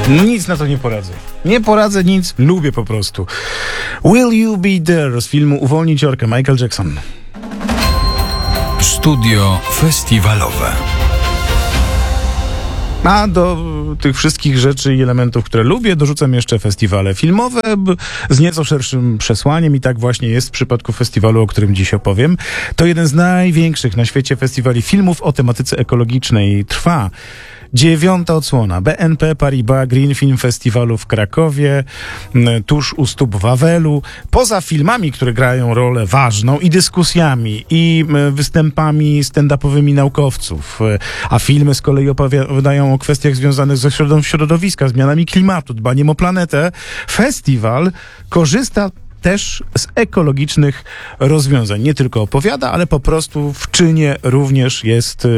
No nic na to nie poradzę. Nie poradzę nic, lubię po prostu. Will You Be There z filmu Uwolnić Orkę, Michael Jackson. Studio festiwalowe. A do tych wszystkich rzeczy i elementów, które lubię, dorzucam jeszcze festiwale filmowe z nieco szerszym przesłaniem i tak właśnie jest w przypadku festiwalu, o którym dziś opowiem. To jeden z największych na świecie festiwali filmów o tematyce ekologicznej. Trwa 9. odsłona BNP Paribas Green Film Festiwalu w Krakowie, tuż u stóp Wawelu. Poza filmami, które grają rolę ważną i dyskusjami, i występami stand-upowymi naukowców, a filmy z kolei opowiadają o kwestiach związanych ze środowiska, zmianami klimatu, dbaniem o planetę, festiwal korzysta też z ekologicznych rozwiązań. Nie tylko opowiada, ale po prostu w czynie również jest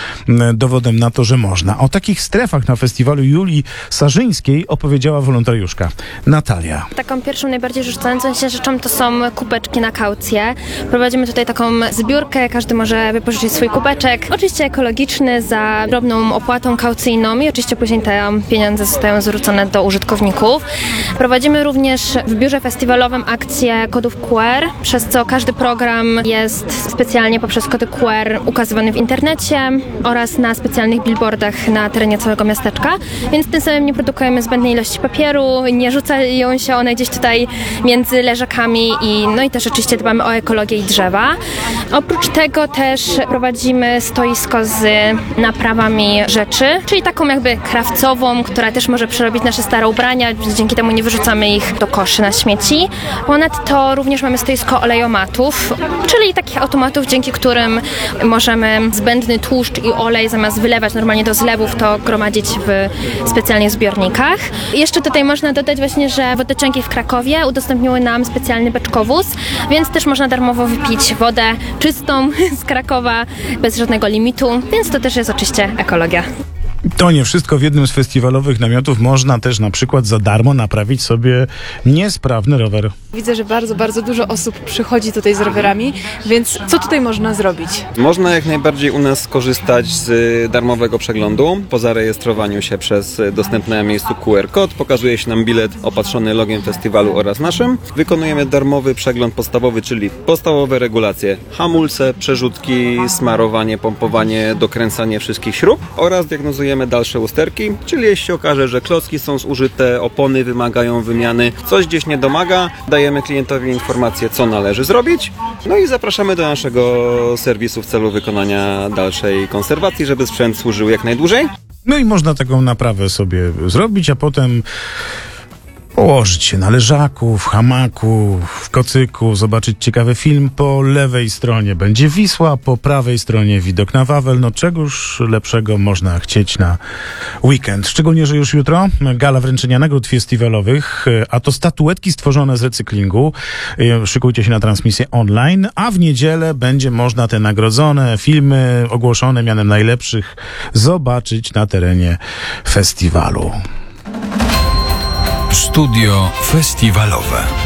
dowodem na to, że można. O takich strefach na festiwalu Julii Sarzyńskiej opowiedziała wolontariuszka Natalia. Taką pierwszą, najbardziej rzucającą się rzeczą to są kubeczki na kaucję. Prowadzimy tutaj taką zbiórkę, każdy może wypożyczyć swój kubeczek. Oczywiście ekologiczny, za drobną opłatą kaucyjną i oczywiście później te pieniądze zostają zwrócone do użytkowników. Prowadzimy również w biurze festiwalowym akcję kodów QR, przez co każdy program jest specjalnie poprzez kody QR ukazywany w internecie oraz na specjalnych billboardach na terenie całego miasteczka, więc tym samym nie produkujemy zbędnej ilości papieru, nie rzucają się one gdzieś tutaj między leżakami i też oczywiście dbamy o ekologię i drzewa. Oprócz tego też prowadzimy stoisko z naprawami rzeczy, czyli taką jakby krawcową, która też może przerobić nasze stare ubrania, dzięki temu nie wyrzucamy ich do koszy na śmieci. Ponadto również mamy stoisko olejomatów, czyli takich automatów, dzięki którym możemy zbędny tłuszcz i olej zamiast wylewać normalnie do zlewów, to gromadzić w specjalnych zbiornikach. Jeszcze tutaj można dodać właśnie, że wodociągi w Krakowie udostępniły nam specjalny beczkowóz, więc też można darmowo wypić wodę czystą z Krakowa bez żadnego limitu, więc to też jest oczywiście ekologia. To nie wszystko. W jednym z festiwalowych namiotów można też na przykład za darmo naprawić sobie niesprawny rower. Widzę, że bardzo dużo osób przychodzi tutaj z rowerami, więc co tutaj można zrobić? Można jak najbardziej u nas skorzystać z darmowego przeglądu. Po zarejestrowaniu się przez dostępny na miejscu QR kod pokazuje się nam bilet opatrzony logiem festiwalu oraz naszym. Wykonujemy darmowy przegląd podstawowy, czyli podstawowe regulacje: hamulce, przerzutki, smarowanie, pompowanie, dokręcanie wszystkich śrub oraz diagnozujemy dalsze usterki, czyli jeśli się okaże, że klocki są zużyte, opony wymagają wymiany, coś gdzieś nie domaga, dajemy klientowi informację, co należy zrobić, no i zapraszamy do naszego serwisu w celu wykonania dalszej konserwacji, żeby sprzęt służył jak najdłużej. No i można taką naprawę sobie zrobić, a potem położyć się na leżaku, w hamaku, w kocyku, zobaczyć ciekawy film. Po lewej stronie będzie Wisła, po prawej stronie widok na Wawel. No czegoż lepszego można chcieć na weekend. Szczególnie, że już jutro gala wręczenia nagród festiwalowych, a to statuetki stworzone z recyklingu. Szykujcie się na transmisję online, a w niedzielę będzie można te nagrodzone filmy ogłoszone mianem najlepszych zobaczyć na terenie festiwalu. Studio festiwalowe.